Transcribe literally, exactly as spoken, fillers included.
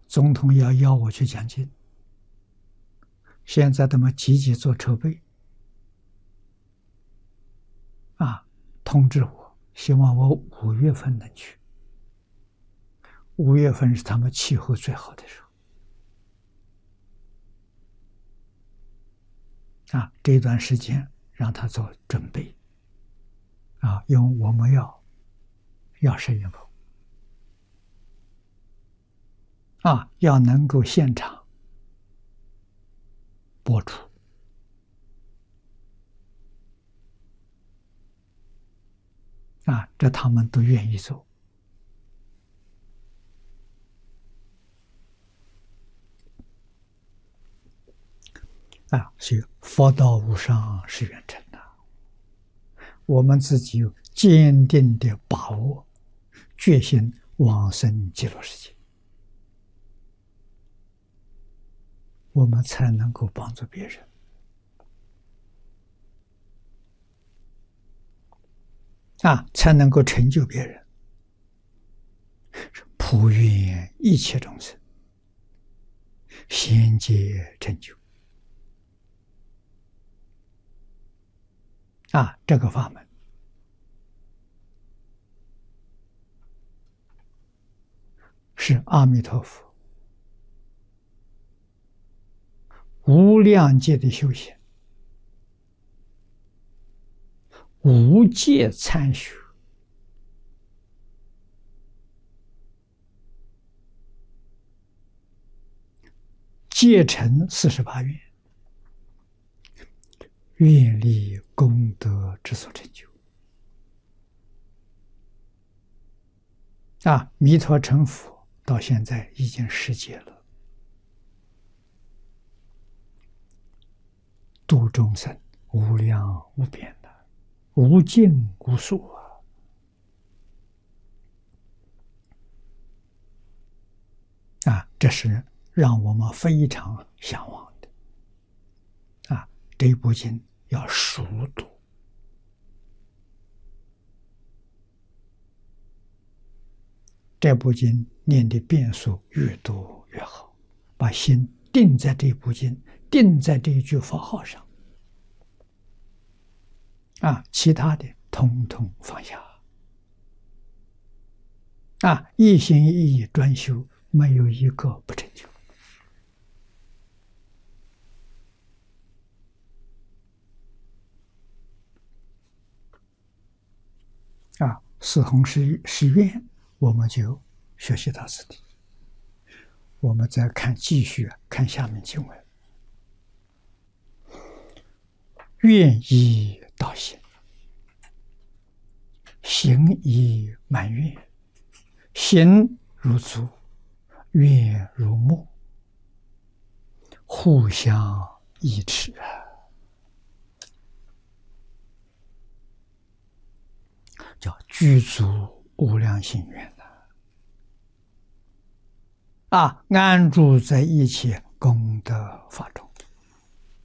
总统要邀我去讲经，现在他们积极做筹备，啊，通知我，希望我五月份能去。五月份是他们气候最好的时候，啊，这段时间让他做准备，啊，因为我们要要摄影棚，啊，要能够现场播出，啊，这他们都愿意做。啊，所以佛道无上是圆成的。我们自己有坚定的把握，决心往生极乐世界，我们才能够帮助别人。啊，才能够成就别人。普愿一切众生，先皆成就。啊，这个法门是阿弥陀佛无量劫的修行，无界参学，皆成四十八愿，愿力功德之所成就。啊，弥陀成佛到现在已经十劫了，度众生无量无边的，无尽无数啊！啊，这是让我们非常向往的。啊，这部经要熟读，这部经念的遍数越多越好，把心定在这部经，定在这一句佛号上。啊，其他的统统放下。啊，一心一意专修，没有一个不成就。啊，四弘誓誓愿，我们就学习到此地。我们再看，继续看下面经文：愿以道行，行以满愿，行如足，愿如木，互相依持啊！叫具足无量心愿的啊，安住在一切功德法中。